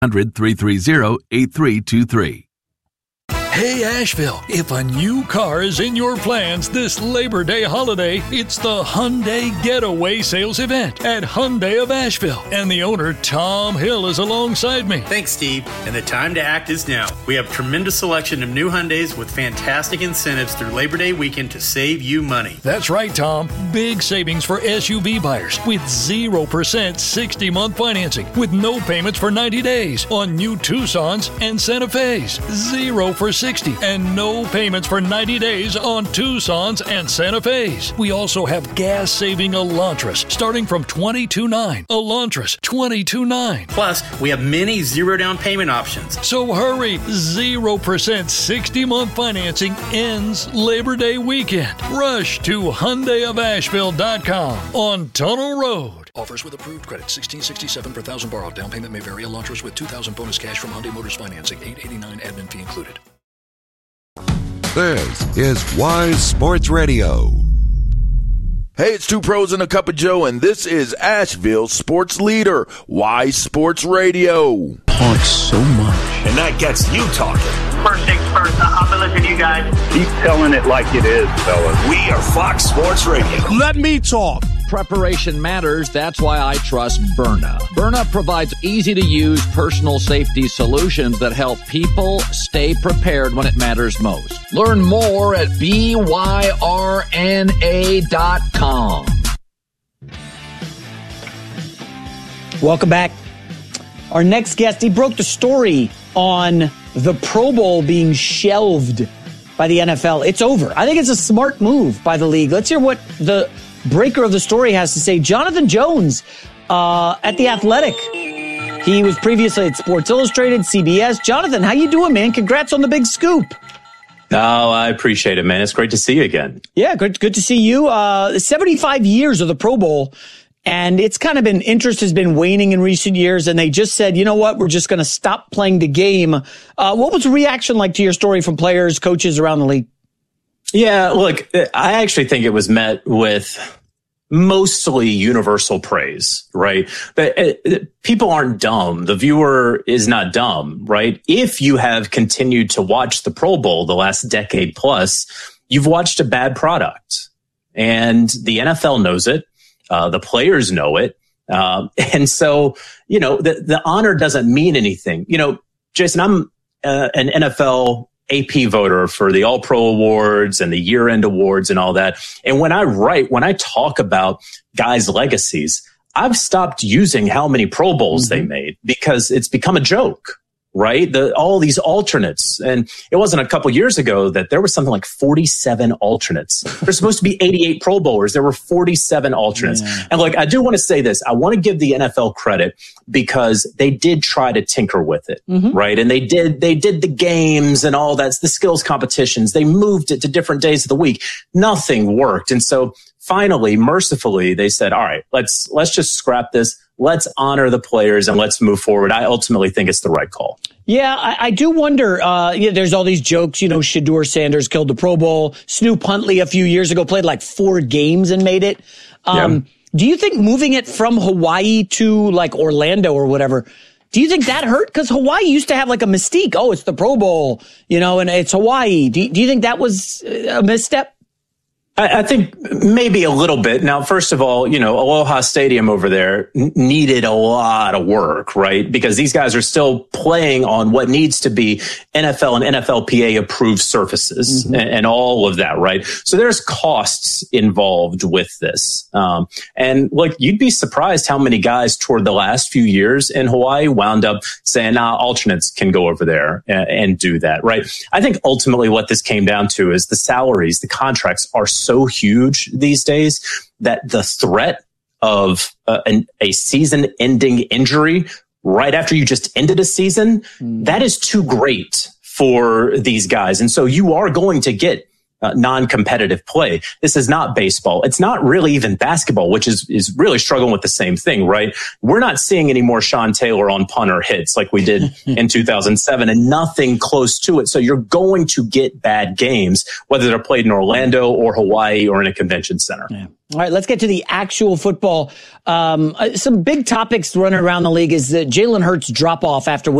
1-800-330-8323. Hey Asheville, if a new car is in your plans this Labor Day holiday, it's the Hyundai Getaway Sales Event at Hyundai of Asheville. And the owner, Tom Hill, is alongside me. Thanks, Steve. And the time to act is now. We have tremendous selection of new Hyundais with fantastic incentives through Labor Day weekend to save you money. That's right, Tom. Big savings for SUV buyers with 0% 60-month financing with no payments for 90 days on new Tucsons and Santa Fe's. 0 for 60 and no payments for 90 days on Tucsons and Santa Fe's. We also have gas-saving Elantras starting from $22,900. Elantras, $22,900. Plus, we have many zero-down payment options. So hurry, 0% 60-month financing ends Labor Day weekend. Rush to HyundaiofAsheville.com on Tunnel Road. Offers with approved credit, $1,667 per thousand borrowed. Down payment may vary. Elantras with $2,000 bonus cash from Hyundai Motors Financing. $889 admin fee included. This is Wise Sports Radio. Hey, it's Two Pros and a Cup of Joe, and this is Asheville's sports leader, Wise Sports Radio. Talks so much. And that gets you talking. First things first, I'll be listening to you guys. Keep telling it like it is, fellas. We are Fox Sports Radio. Let me talk. Preparation matters. That's why I trust Byrna. Byrna provides easy-to-use personal safety solutions that help people stay prepared when it matters most. Learn more at byrna.com. Welcome back. Our next guest, he broke the story on the Pro Bowl being shelved by the NFL. It's over. I think it's a smart move by the league. Let's hear what the breaker of the story has to say. Jonathan Jones at The Athletic. He was previously at Sports Illustrated, CBS. Jonathan, how you doing, man? Congrats on the big scoop. Oh, I appreciate it, man. It's great to see you again. Yeah, good to see you. 75 years of the Pro Bowl. And it's kind of been, interest has been waning in recent years. And they just said, you know what? We're just going to stop playing the game. What was the reaction like to your story from players, coaches around the league? Yeah, look, I actually think it was met with mostly universal praise, right? But people aren't dumb. The viewer is not dumb, right? If you have continued to watch the Pro Bowl the last decade plus, you've watched a bad product. And the NFL knows it. The players know it. And so, you know, the honor doesn't mean anything. You know, Jason, I'm an NFL AP voter for the All-Pro Awards and the year-end awards and all that. And when I talk about guys' legacies, I've stopped using how many Pro Bowls they made because it's become a joke. Right? All these alternates. And it wasn't a couple years ago that there was something like 47 alternates. There's supposed to be 88 Pro Bowlers. There were 47 alternates. Yeah. And like, I do want to say this. I want to give the NFL credit because they did try to tinker with it. Right? And they did the games and all that, the skills competitions. They moved it to different days of the week. Nothing worked. And so finally, mercifully, they said, all right, let's just scrap this. Let's honor the players and let's move forward. I ultimately think it's the right call. Yeah, I do wonder. There's all these jokes. You know, Shedeur Sanders killed the Pro Bowl. Snoop Huntley a few years ago played like 4 games and made it. Do you think moving it from Hawaii to like Orlando or whatever, do you think that hurt? Because Hawaii used to have like a mystique. Oh, it's the Pro Bowl, you know, and it's Hawaii. Do you think that was a misstep? I think maybe a little bit. Now, first of all, you know, Aloha Stadium over there needed a lot of work, right? Because these guys are still playing on what needs to be NFL and NFLPA approved surfaces and all of that, right? So there's costs involved with this. And like, you'd be surprised how many guys toward the last few years in Hawaii wound up saying, alternates can go over there and do that, right? I think ultimately what this came down to is the salaries, the contracts are so huge these days that the threat of a season-ending injury right after you just ended a season, that is too great for these guys. And so you are going to get non-competitive play. This is not baseball. It's not really even basketball, which is really struggling with the same thing, right? We're not seeing any more Sean Taylor on punter hits like we did in 2007 and nothing close to it. So you're going to get bad games, whether they're played in Orlando or Hawaii or in a convention center. Yeah. All right, let's get to the actual football. Some big topics running around the league is the Jalen Hurts drop off after